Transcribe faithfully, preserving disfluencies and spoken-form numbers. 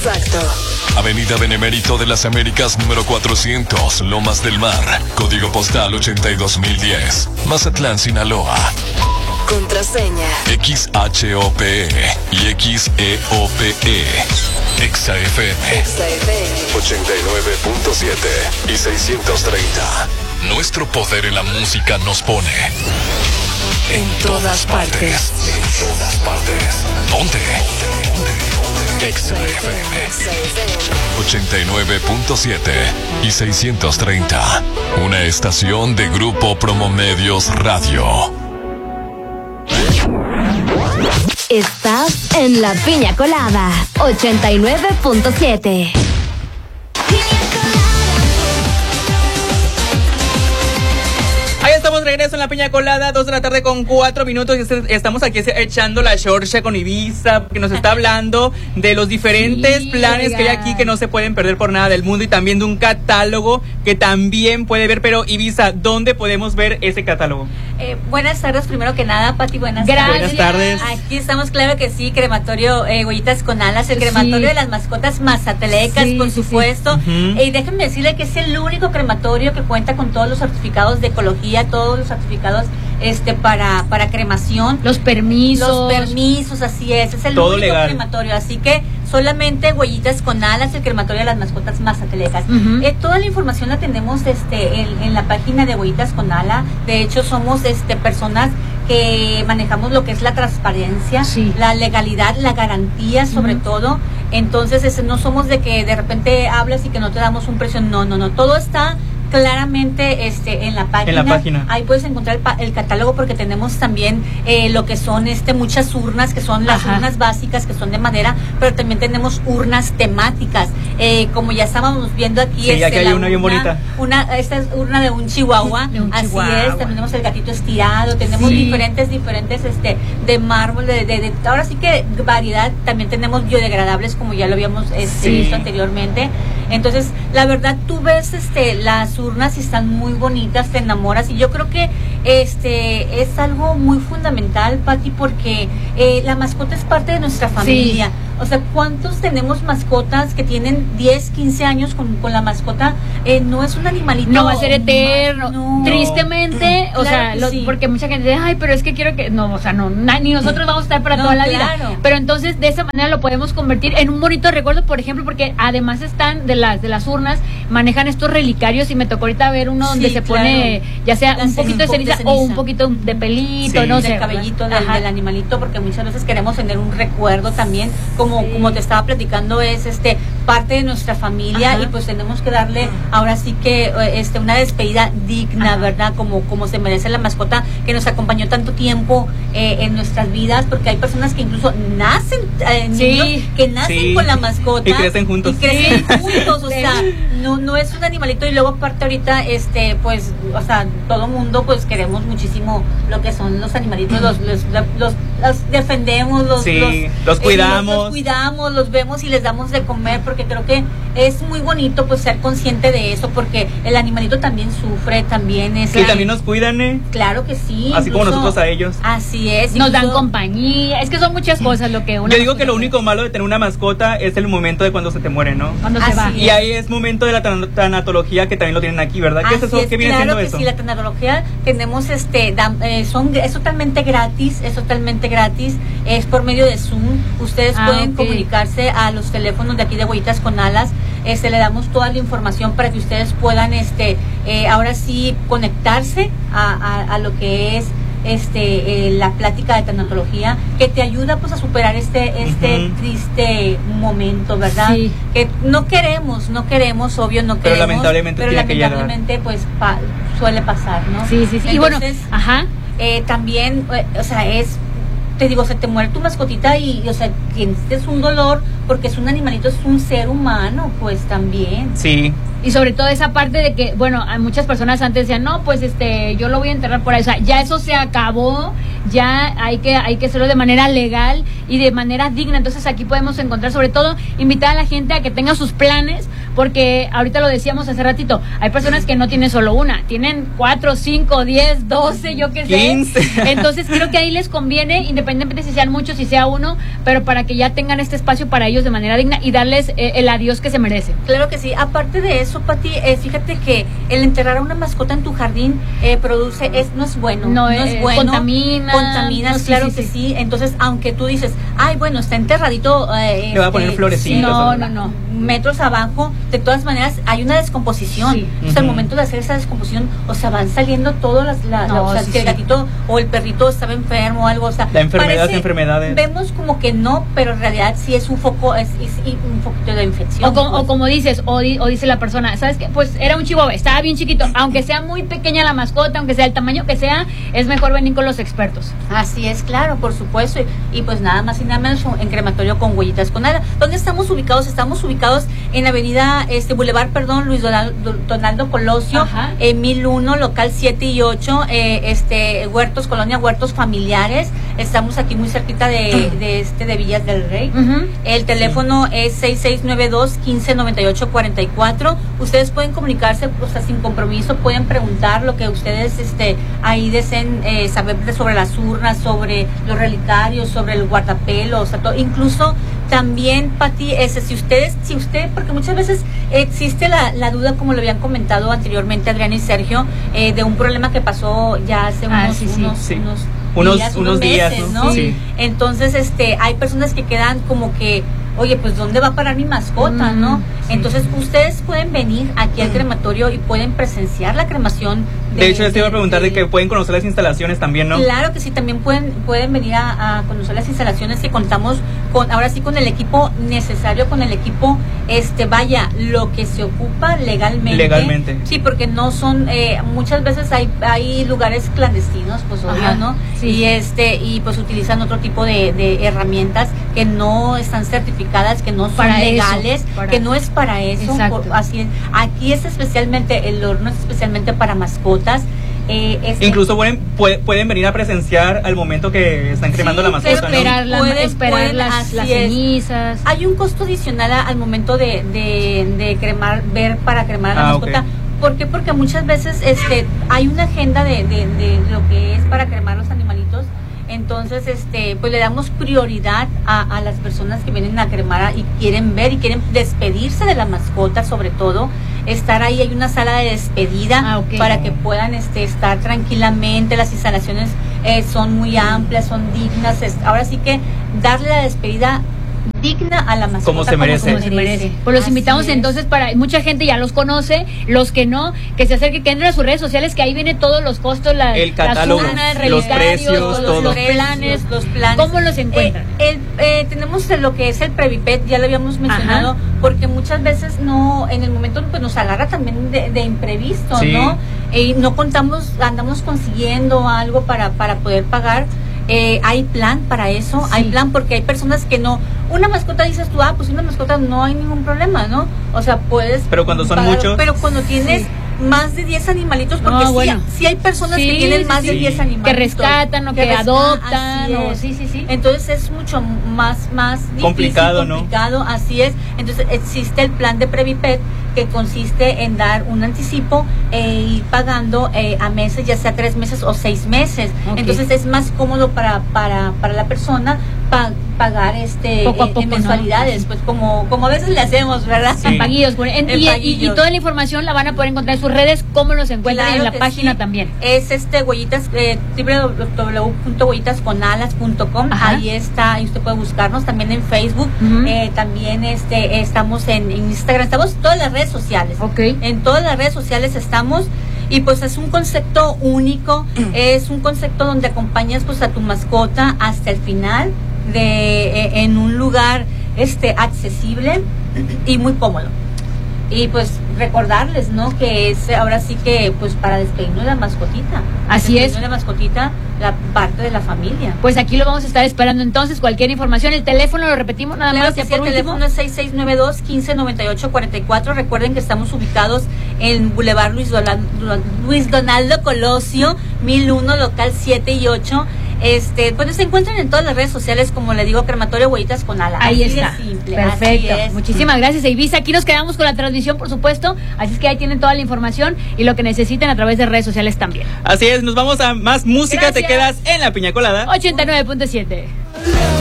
Exacto. Avenida Benemérito de las Américas número cuatrocientos, Lomas del Mar. Código postal ochenta y dos mil diez. Mazatlán, Sinaloa. Contraseña X H O P E y X E O P E. Exa F M. Exa F M ochenta y nueve punto siete y seiscientos treinta. Nuestro poder en la música nos pone en todas partes. En todas partes. ¿Dónde? Exa F M ochenta y nueve punto siete y seiscientos treinta. Una estación de Grupo Promomedios Radio. Estás en La Piña Colada ochenta y nueve punto siete. Ahí estamos de regreso en La Piña Colada, dos de la tarde con cuatro minutos. Y estamos aquí echando la chorcha con Ibiza, que nos está hablando de los diferentes sí, planes oiga. que hay aquí que no se pueden perder por nada del mundo, y también de un catálogo que también puede ver. Pero Ibiza, ¿dónde podemos ver ese catálogo? Eh, buenas tardes, primero que nada, Pati, buenas Gracias. tardes. Buenas tardes. Aquí estamos, claro que sí, crematorio eh, Huellitas con Alas, el crematorio sí. de las mascotas mazatelecas, sí, por sí, supuesto. Sí. Uh-huh. Y déjenme decirle que es el único crematorio que cuenta con todos los certificados de ecología, todos los certificados este para para cremación, los permisos, los permisos, así es, es el todo único legal. crematorio, así que solamente Huellitas con Alas, el crematorio de las mascotas mazatelecas. Uh-huh. Eh, toda la información la tenemos este en, en la página de Huellitas con Ala. De hecho, somos este personas que manejamos lo que es la transparencia, sí. la legalidad, la garantía sobre uh-huh. todo. Entonces, ese, no somos de que de repente hablas y que no te damos un precio. No, no, no. Todo está claramente este en la página. En la página. Ahí puedes encontrar el, pa- el catálogo, porque tenemos también eh, lo que son este muchas urnas, que son las Ajá. urnas básicas, que son de madera, pero también tenemos urnas temáticas. Eh, como ya estábamos viendo aquí, sí, este, aquí hay la una bien bonita. Una, esta es urna de un chihuahua, de un así chihuahua. es. También tenemos el gatito estirado, tenemos Sí. diferentes, diferentes este de mármol, de, de, de, ahora sí que variedad. También tenemos biodegradables, como ya lo habíamos este, Sí. visto anteriormente. Entonces, la verdad, tú ves este las urnas y están muy bonitas, te enamoras, y yo creo que este es algo muy fundamental, Pati, porque eh, la mascota es parte de nuestra familia. Sí. O sea, ¿cuántos tenemos mascotas que tienen diez, quince años con, con la mascota? Eh, no es un animalito. No va a ser eterno. No. Tristemente, No. o Claro sea, que lo, sí. porque mucha gente dice, ay, pero es que quiero que... No, o sea, no, na, ni nosotros vamos a estar para No, toda la claro. vida. Pero entonces, de esa manera lo podemos convertir en un bonito recuerdo, por ejemplo, porque además están de las de las urnas, manejan estos relicarios, y me tocó ahorita ver uno donde Sí, se claro. pone, ya sea La un poquito de ceniza, ceniza. o un poquito de pelito, Sí. no del sé. cabellito del, Ajá. del animalito, porque muchas veces queremos tener un recuerdo también, como Sí. como te estaba platicando, es este parte de nuestra familia. Ajá. Y pues tenemos que darle ahora sí que este una despedida digna. Ajá. ¿Verdad? Como como se merece la mascota que nos acompañó tanto tiempo eh, en nuestras vidas, porque hay personas que incluso nacen eh, Sí. niños que nacen Sí. con la mascota Y crecen juntos. y crecen Sí. juntos, o Sí. sea, no no es un animalito. Y luego aparte ahorita este pues o sea, todo mundo pues queremos muchísimo lo que son los animalitos, los los, los, los defendemos, los, sí, los, los eh, cuidamos. los, los cuidamos, los vemos y les damos de comer, porque creo que es muy bonito pues ser consciente de eso, porque el animalito también sufre, también es... Y también nos cuidan, ¿eh? Claro que sí. Así incluso, como nosotros a ellos. Así es. Nos dan incluso, compañía, es que son muchas cosas lo que uno... Yo digo que lo único malo de tener una mascota es el momento de cuando se te muere, ¿no? Cuando se Así va. es. Y ahí es momento de la tan- tanatología, que también lo tienen aquí, ¿verdad? ¿Qué es Así eso? ¿Qué viene claro siendo que eso? Sí, la tanatología tenemos este da, eh, son es totalmente gratis, es totalmente gratis, es por medio de Zoom. Ustedes Ah, pueden okay. comunicarse a los teléfonos de aquí de Huellitas con Alas. Este le damos toda la información para que ustedes puedan este eh, ahora sí conectarse a, a, a lo que es este eh, la plática de tanatología, que te ayuda pues a superar este este Uh-huh. triste momento, ¿verdad? Sí. Que no queremos, no queremos, obvio no Pero queremos, lamentablemente pero tiene que llegar. lamentablemente pues pa- suele pasar, ¿no? Sí, sí, sí. Y bueno, Entonces, ajá. eh, también, eh, o sea, es, te digo, se te muere tu mascotita y, o sea, sientes un dolor porque es un animalito, es un ser humano, pues también. Sí. Y sobre todo esa parte de que, bueno, a muchas personas antes decían, no, pues este, yo lo voy a enterrar por ahí. O sea, ya eso se acabó, ya hay que, hay que hacerlo de manera legal y de manera digna. Entonces aquí podemos encontrar, sobre todo, invitar a la gente a que tenga sus planes, porque ahorita lo decíamos hace ratito, hay personas que no tienen solo una, tienen cuatro, cinco, diez, doce, yo qué sé. quince. Entonces creo que ahí les conviene, independientemente si sean muchos, si sea uno, pero para que ya tengan este espacio para ellos de manera digna y darles eh, el adiós que se merecen. Claro que sí. Aparte de eso, Pati, eh, fíjate que el enterrar a una mascota en tu jardín eh, produce, es, no es bueno. No, No, es eh, bueno. contamina. Contaminas, No, sí, claro sí, que sí. sí. Entonces, aunque tú dices, ay, bueno, está enterradito. Eh, Le va a poner este, florecitas. sí, No, no, no. metros abajo, de todas maneras hay una descomposición. Sí. Entonces, al Ujú. momento de hacer esa descomposición, o sea, van saliendo todas las, la, No, la- o sea, sí, que el sí. gatito o el perrito estaba enfermo o algo, o sea, La enfermedad, parece- enfermedades. Vemos como que no, pero en realidad sí es un foco, es, es un poquito de infección. O, como, pues. o como dices, o, di- o dice la persona, ¿sabes qué? Pues era un chihuahua, estaba bien chiquito, aunque sea muy pequeña la mascota, aunque sea el tamaño que sea, es mejor venir con los expertos. Así es, claro, por supuesto. Y, y pues nada más y nada menos en Crematorio con Huellitas con Ala. ¿Dónde estamos ubicados? Estamos ubicados en Avenida, este, Boulevard, perdón, Luis Donaldo, Donaldo Colosio, Ajá. en mil uno, local siete y ocho, eh, este, Huertos, Colonia Huertos Familiares. Estamos aquí muy cerquita de, de este, de Villas del Rey. Ujú. El teléfono es seis seis nueve dos, uno cinco nueve ocho cuatro cuatro. Ustedes pueden comunicarse, o sea, sin compromiso, pueden preguntar lo que ustedes este, ahí deseen eh, saber de- sobre las urnas, sobre los relicarios, sobre el guardapelo, o sea, todo. Incluso también, Pati, ese, si ustedes, si usted, porque muchas veces existe la, la duda, como lo habían comentado anteriormente Adriana y Sergio, eh, de un problema que pasó ya hace Ah, unos, sí, sí. unos, Sí. unos Unos- días, unos días, meses, ¿no? ¿no? Sí. Entonces, este, hay personas que quedan como que, oye, pues ¿dónde va a parar mi mascota, Mm, no? sí. Entonces, ustedes pueden venir aquí al crematorio y pueden presenciar la cremación. De hecho, les iba a preguntar de que pueden conocer las instalaciones también, ¿no? Claro que sí, también pueden pueden venir a, a conocer las instalaciones que contamos con, ahora sí, con el equipo necesario, con el equipo, este, vaya, lo que se ocupa legalmente. Legalmente. Sí, porque no son, eh, muchas veces hay hay lugares clandestinos, pues obvio, Ajá, ¿no? sí. Y este y pues utilizan otro tipo de, de herramientas que no están certificadas, que no son Para eso, legales, para- que no es para eso. Exacto. por- así es. Aquí es especialmente, el horno es especialmente para mascotas. Eh, es- Incluso pueden, pue- pueden venir a presenciar al momento que están cremando Sí, la mascota, pero ¿no? Esperar, la- Pueden- esperar pueden, las, así las es. cenizas. Hay un costo adicional a- al momento de, de, de cremar, ver para cremar a la Ah, mascota. ok. ¿Por qué? Porque muchas veces este hay una agenda de, de, de lo que es para cremar los animalitos. Entonces, este, pues le damos prioridad a, a las personas que vienen a cremar y quieren ver y quieren despedirse de la mascota, sobre todo. Estar ahí, hay una sala de despedida Ah, ok. para que puedan este, estar tranquilamente. Las instalaciones eh, son muy amplias, son dignas. Es- ahora sí que darle la despedida digna a la mascota Como se merece. Como se merece. Pues los Así invitamos es. entonces para, mucha gente ya los conoce, los que no, que se acerquen, que entren a sus redes sociales, que ahí vienen todos los costos, la, El catálogo, las urnas, los relicarios, precios, todos todo. los planes, los, los planes. ¿cómo los encuentran? Eh, el, eh, tenemos lo que es el Previpet, ya lo habíamos mencionado, Ajá. porque muchas veces no, en el momento pues nos agarra también de, de imprevisto, Sí. ¿no? Y no contamos, andamos consiguiendo algo para, para poder pagar. Eh, hay plan para eso, Sí. hay plan porque hay personas que no, una mascota dices tú, ah, pues una mascota no hay ningún problema, ¿no? O sea, puedes... Pero cuando son pagar, muchos. Pero cuando tienes Sí. más de diez animalitos, No, porque sí, bueno. sí hay personas Sí, que tienen sí, más sí. de diez animalitos. que rescatan o que, resca- adoptan, así o, es. sí, sí, sí. Entonces es mucho más, más difícil, Complicado, ¿no? complicado, así es. Entonces existe el plan de Previpet que consiste en dar un anticipo e ir pagando eh, a meses, ya sea tres meses o seis meses. Ok. Entonces es más cómodo para, para, para la persona pa- pagar este Poco a eh, poco, en ¿no? mensualidades, pues como, como a veces le hacemos, ¿verdad? Sí. En paguillos, bueno, en- En y, y- y paguillos. toda la información la van a poder encontrar en sus redes, cómo los encuentran Claro en la que página sí. también. Es este huellitas, eh, doble u doble u doble u punto huellitas con alas punto com. Ajá. Ahí está, ahí usted puede buscarnos también en Facebook. Ujú. eh, también este estamos en, en Instagram, estamos en todas las redes sociales. Ok. En todas las redes sociales estamos. Y pues es un concepto único, es un concepto donde acompañas pues a tu mascota hasta el final de eh, en un lugar este accesible y muy cómodo. Y pues recordarles, ¿no? Que es ahora sí que pues para despedirnos de la mascotita. Así es. Despedirnos de la mascotita, la parte de la familia. Pues aquí lo vamos a estar esperando entonces, cualquier información, el teléfono lo repetimos nada Claro más, que ya sí, por el último. teléfono es seis seis nueve dos, uno cinco nueve ocho cuatro cuatro. Recuerden que estamos ubicados en Boulevard Luis Donaldo, Luis Donaldo Colosio, mil uno, local siete y ocho. Este, pues se encuentran en todas las redes sociales, como le digo, Crematorio Huellitas con Ala. Ahí así está. de simple, Perfecto. así es. Muchísimas gracias, Eivisa. Aquí nos quedamos con la transmisión, por supuesto. Así es que ahí tienen toda la información y lo que necesiten a través de redes sociales también. Así es, nos vamos a más música. Gracias. Te quedas en la Piña Colada ochenta y nueve punto siete.